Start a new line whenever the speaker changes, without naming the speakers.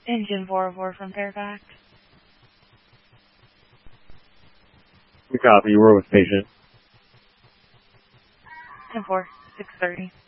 Engine 404 from Fairfax.
We copy. You were with patient.
10-4, 630.